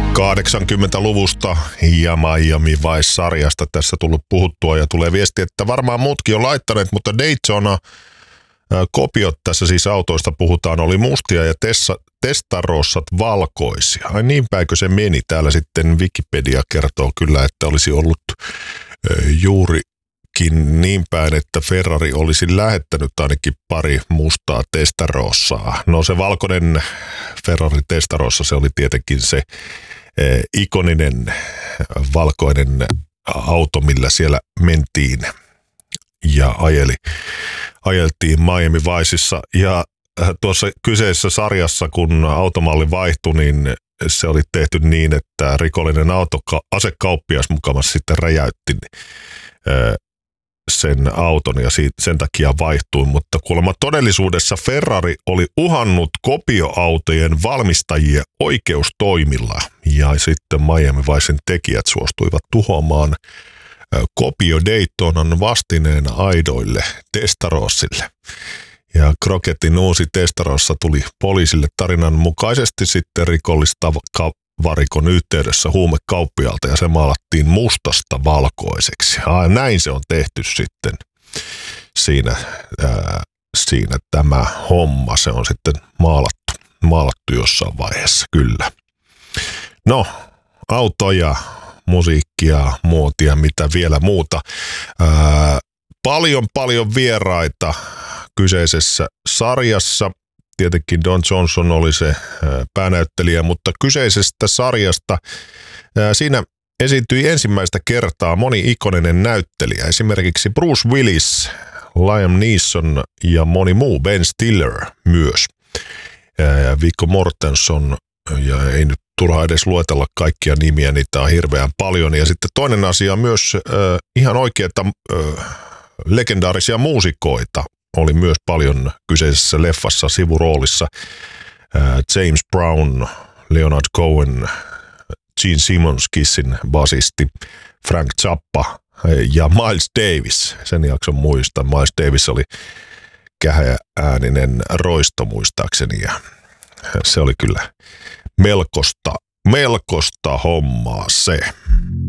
80-luvusta ja Miami Vice-sarjasta tässä tullut puhuttua ja tulee viesti, että varmaan muutkin on laittaneet, mutta Daytona kopiot tässä siis autoista puhutaan, oli mustia ja Testarossat valkoisia. Ai niin päinkö se meni? Täällä sitten Wikipedia kertoo kyllä, että olisi ollut juurikin niin päin, että Ferrari olisi lähettänyt ainakin pari mustaa Testarossaa. No se valkoinen Ferrari Testarossa, se oli tietenkin se ikoninen valkoinen auto, millä siellä mentiin ja ajeltiin Miami Viceissa. Ja tuossa kyseisessä sarjassa, kun automalli vaihtui, niin se oli tehty niin, että rikollinen asekauppias mukamassa sitten räjäytti sen auton ja sen takia vaihtui, mutta kuulemma todellisuudessa Ferrari oli uhannut kopioautojen valmistajia oikeustoimilla ja sitten Miami Vicen tekijät suostuivat tuhoamaan kopio Daytonan vastineen aidoille Testarossille. Ja Crocettin uusi Testarossa tuli poliisille tarinan mukaisesti sitten rikollistavarikon yhteydessä huumekauppialta ja se maalattiin mustasta valkoiseksi. Näin se on tehty sitten siinä tämä homma. Se on sitten maalattu jossain vaiheessa, kyllä. No, autoja, musiikkia, muotia, mitä vielä muuta. Paljon vieraita kyseisessä sarjassa. Tietenkin Don Johnson oli se päänäyttelijä, mutta kyseisestä sarjasta siinä esiintyi ensimmäistä kertaa moni ikoninen näyttelijä. Esimerkiksi Bruce Willis, Liam Neeson ja moni muu, Ben Stiller myös. Viggo Mortensen ja ei nyt turha edes luetella kaikkia nimiä, niitä on hirveän paljon. Ja sitten toinen asia myös ihan oikeita legendaarisia muusikoita oli myös paljon kyseisessä leffassa sivuroolissa. James Brown, Leonard Cohen, Gene Simmons, Kissin basisti, Frank Zappa ja Miles Davis. Sen jakson muistan. Miles Davis oli käheääninen roisto muistaakseni ja se oli kyllä melkoista hommaa se.